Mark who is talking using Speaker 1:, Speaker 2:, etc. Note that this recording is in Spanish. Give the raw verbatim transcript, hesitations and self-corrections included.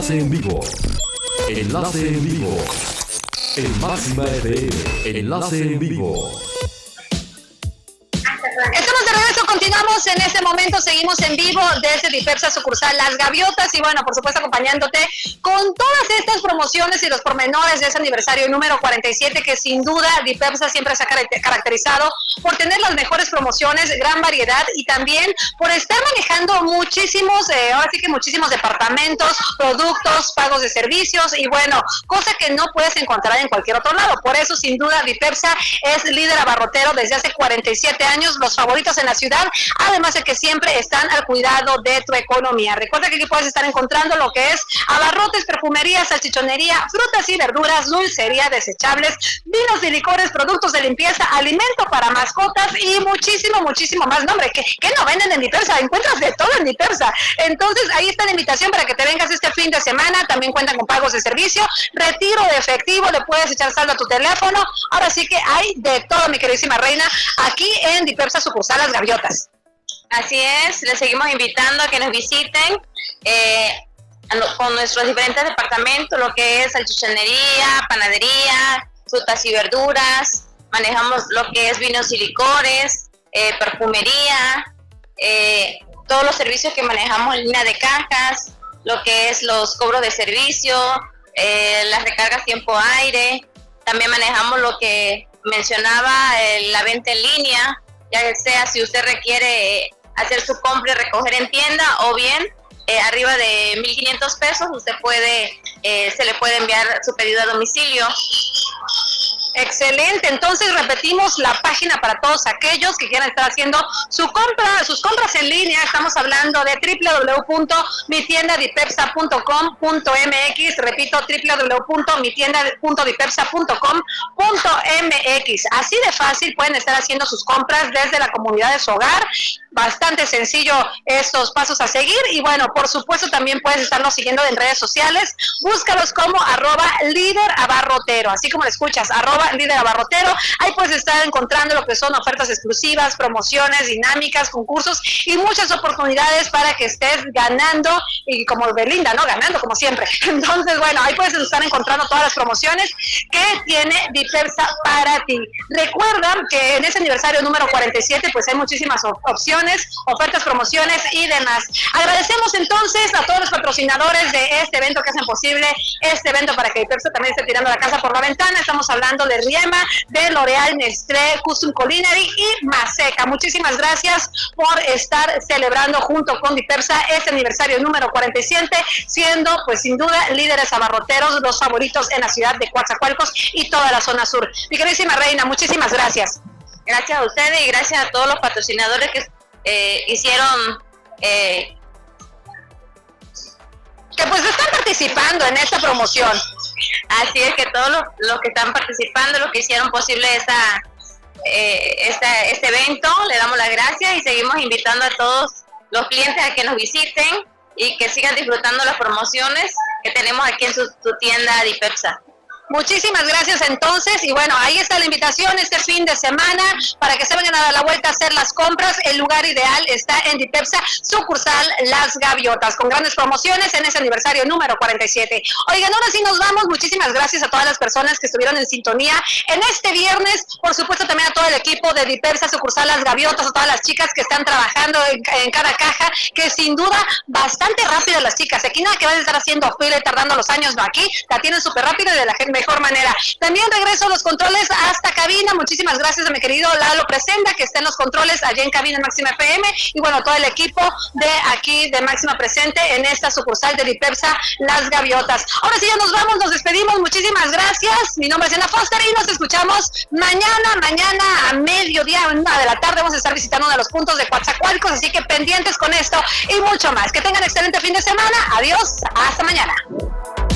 Speaker 1: Enlace en vivo. Enlace en vivo. En Máxima F M. Enlace en vivo.
Speaker 2: Estamos de regreso, continuamos en este momento, seguimos en vivo desde Dipersa sucursal Las Gaviotas y bueno, por supuesto acompañándote con todas estas promociones y los pormenores de ese aniversario número cuarenta y siete, que sin duda Dipersa siempre se ha caracterizado por tener las mejores promociones, gran variedad y también por estar manejando muchísimos, eh, ahora sí que muchísimos departamentos, productos, pagos de servicios y bueno, cosa que no puedes encontrar en cualquier otro lado. Por eso sin duda Dipersa es líder abarrotero desde hace cuarenta y siete años, los favoritos en la ciudad, además de que siempre están al cuidado de tu economía. Recuerda que aquí puedes estar encontrando lo que es abarrotes, perfumería, salchichonería, frutas y verduras, dulcería, desechables, vinos y licores, productos de limpieza, alimento para mascotas y muchísimo, muchísimo más. No, hombre, ¿qué, qué no venden en Dipersa? Encuentras de todo en Dipersa. Entonces, ahí está la invitación para que te vengas este fin de semana. También cuentan con pagos de servicio, retiro de efectivo, le puedes echar saldo a tu teléfono. Ahora sí que hay de todo, mi queridísima reina, aquí en Dipersa sucursal Las Gaviotas.
Speaker 3: Así es, les seguimos invitando a que nos visiten eh, con nuestros diferentes departamentos, lo que es salchichonería, panadería, frutas y verduras, manejamos lo que es vinos y licores, eh, perfumería, eh, todos los servicios que manejamos en línea de cajas, lo que es los cobros de servicio, eh, las recargas tiempo aire, también manejamos lo que mencionaba, eh, la venta en línea, ya sea si usted requiere hacer su compra y recoger en tienda o bien eh, arriba de mil quinientos pesos usted puede, eh, se le puede enviar su pedido a domicilio.
Speaker 2: Excelente, entonces repetimos la página para todos aquellos que quieran estar haciendo su compra, sus compras en línea. Estamos hablando de doble u doble u doble u punto mi tienda dipersa punto com punto m x, repito, doble u doble u doble u punto mi tienda punto dipersa punto com punto m x. Así de fácil pueden estar haciendo sus compras desde la comodidad de su hogar. Bastante sencillo estos pasos a seguir y bueno, por supuesto también puedes estarnos siguiendo en redes sociales. Búscalos como arroba líder abarrotero, así como lo escuchas, arroba líder abarrotero. Ahí puedes estar encontrando lo que son ofertas exclusivas, promociones, dinámicas, concursos y muchas oportunidades para que estés ganando y como Belinda, ¿no? Ganando como siempre. Entonces, bueno, ahí puedes estar encontrando todas las promociones que tiene Dipersa para ti. Recuerda que en ese aniversario número cuarenta y siete pues hay muchísimas op- opciones, ofertas, promociones y demás. Agradecemos entonces a todos los patrocinadores de este evento que hacen posible este evento para que Dipersa también esté tirando la casa por la ventana. Estamos hablando de Riema, de L'Oreal, Nestlé, Custom Culinary y Maseca. Muchísimas gracias por estar celebrando junto con Dipersa este aniversario número cuarenta y siete, siendo pues sin duda líderes abarroteros, los favoritos en la ciudad de Coatzacoalcos y toda la zona sur. Mi queridísima reina, muchísimas gracias.
Speaker 3: Gracias a ustedes y gracias a todos los patrocinadores que eh, hicieron eh,
Speaker 2: que pues están participando en esta promoción.
Speaker 3: Así es, que todos los, los que están participando, los que hicieron posible esta, eh, esta, este evento, le damos las gracias y seguimos invitando a todos los clientes a que nos visiten y que sigan disfrutando las promociones que tenemos aquí en su, su tienda Dipersa.
Speaker 2: Muchísimas gracias entonces y bueno, ahí está la invitación este fin de semana para que se vengan a dar la vuelta a hacer las compras. El lugar ideal está en Dipersa sucursal Las Gaviotas con grandes promociones en ese aniversario número cuarenta y siete. Oigan, ahora sí nos vamos. Muchísimas gracias a todas las personas que estuvieron en sintonía en este viernes, por supuesto también a todo el equipo de Dipersa sucursal Las Gaviotas, a todas las chicas que están trabajando en, en cada caja, que sin duda bastante rápido las chicas. Aquí nada que van a estar haciendo fila y tardando los años, no, aquí la tienen súper rápido y de la mejor manera. También regreso a los controles hasta cabina. Muchísimas gracias a mi querido Lalo Presenda, que está en los controles allá en cabina en Máxima F M, y bueno, todo el equipo de aquí de Máxima presente en esta sucursal de Dipersa Las Gaviotas. Ahora sí ya nos vamos, nos despedimos. Muchísimas gracias. Mi nombre es Ana Foster y nos escuchamos mañana, mañana a mediodía, a una de la tarde vamos a estar visitando uno de los puntos de Coatzacoalcos, así que pendientes con esto y mucho más. Que tengan excelente fin de semana. Adiós, hasta mañana.